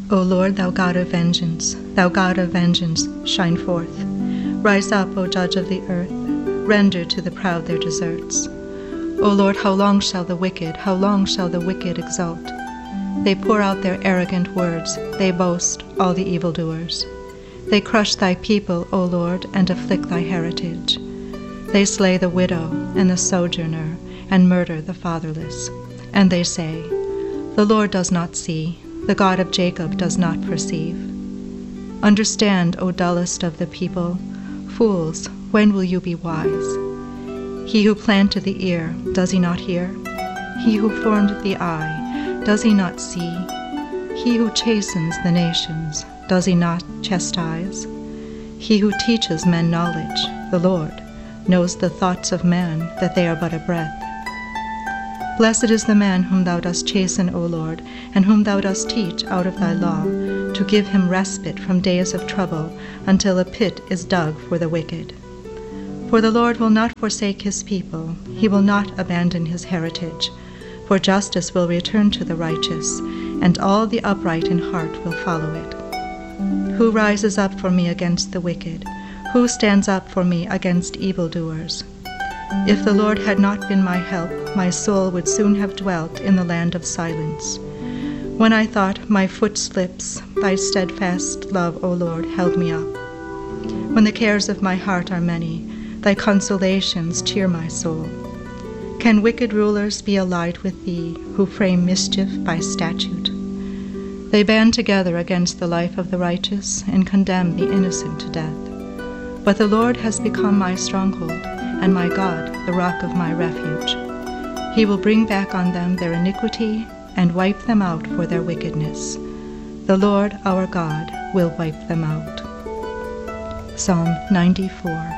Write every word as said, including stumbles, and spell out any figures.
O Lord, thou God of vengeance, thou God of vengeance, shine forth. Rise up, O Judge of the earth, render to the proud their deserts. O Lord, how long shall the wicked, how long shall the wicked exult? They pour out their arrogant words, they boast, all the evildoers. They crush thy people, O Lord, and afflict thy heritage. They slay the widow and the sojourner, and murder the fatherless. And they say, the Lord does not see, the God of Jacob does not perceive. Understand, O dullest of the people, fools, when will you be wise? He who planted the ear, does he not hear? He who formed the eye, does he not see? He who chastens the nations, does he not chastise? He who teaches men knowledge, the Lord, knows the thoughts of man, that they are but a breath. Blessed is the man whom thou dost chasten, O Lord, and whom thou dost teach out of thy law, to give him respite from days of trouble, until a pit is dug for the wicked. For the Lord will not forsake his people, he will not abandon his heritage. For justice will return to the righteous, and all the upright in heart will follow it. Who rises up for me against the wicked? Who stands up for me against evildoers? If the Lord had not been my help, my soul would soon have dwelt in the land of silence. When I thought, my foot slips, thy steadfast love, O Lord, held me up. When the cares of my heart are many, thy consolations cheer my soul. Can wicked rulers be allied with thee, who frame mischief by statute? They band together against the life of the righteous, and condemn the innocent to death. But the Lord has become my stronghold, and my God, the rock of my refuge. He will bring back on them their iniquity, and wipe them out for their wickedness. The Lord our God will wipe them out. Psalm ninety-four.